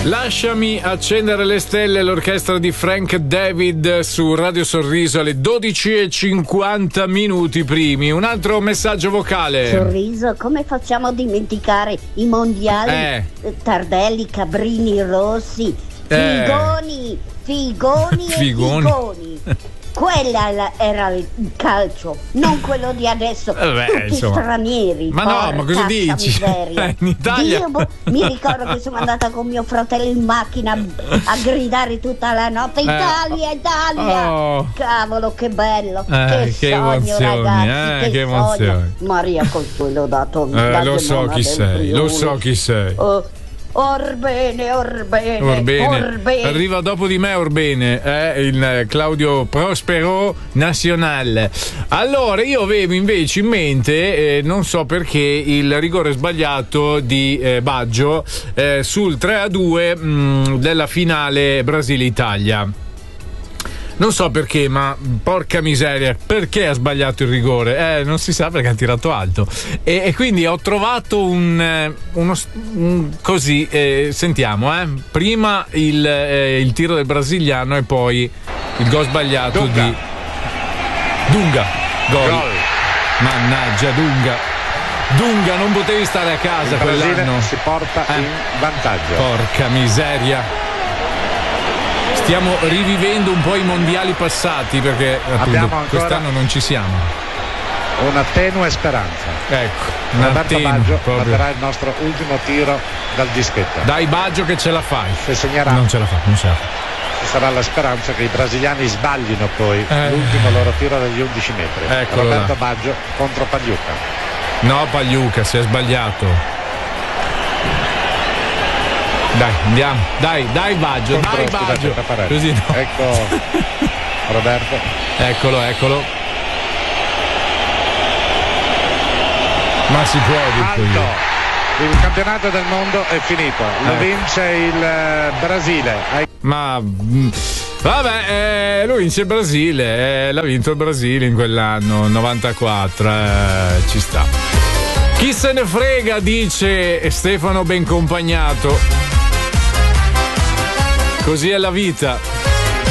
Lasciami accendere le stelle, l'orchestra di Frank David su Radio Sorriso alle 12:50 minuti primi. Un altro messaggio vocale. Sorriso, come facciamo a dimenticare i mondiali? Tardelli, Cabrini, Rossi, Figoni e Figoni. Quella era il calcio, non quello di adesso. Tutti insomma. Stranieri. Ma no, ma cosa dici? Miseria. In Italia. Mi ricordo che sono andata con mio fratello in macchina a gridare tutta la notte: Italia! Oh. Cavolo, che bello! Che sogno, emozioni, ragazzi, che emozioni. Maria Consuelo dato lo so chi sei. Orbene. Arriva dopo di me Orbene, il Claudio Prospero Nazionale. Allora, io avevo invece in mente, non so perché, il rigore sbagliato di Baggio sul 3-2 della finale Brasile-Italia. Non so perché, ma porca miseria, perché ha sbagliato il rigore? Non si sa, perché ha tirato alto. E quindi ho trovato così, sentiamo, prima il tiro del brasiliano e poi il gol sbagliato di Dunga. Gol. Mannaggia Dunga, non potevi stare a casa quell'anno. Il Brasile si porta in vantaggio. Porca miseria. Stiamo rivivendo un po' i mondiali passati, perché appunto quest'anno non ci siamo. Una tenue speranza. Ecco, Roberto Baggio batterà il nostro ultimo tiro dal dischetto. Dai Baggio che ce la fai. Se segnerà. Non ce la fa. Ci sarà la speranza che i brasiliani sbaglino poi l'ultimo loro tiro dagli 11 metri. Eccolo Roberto là. Baggio contro Pagliuca. No, Pagliuca, si è sbagliato. Dai, andiamo. Dai Baggio, dai Baggio. Così no. Ecco Roberto. Eccolo. Ma si può, dico io. Il campionato del mondo è finito. Lo vince il Brasile. Ma vabbè, lui vince il Brasile, l'ha vinto il Brasile in quell'anno 94, ci sta. Chi se ne frega, dice Stefano Bencompagnato. Così è la vita.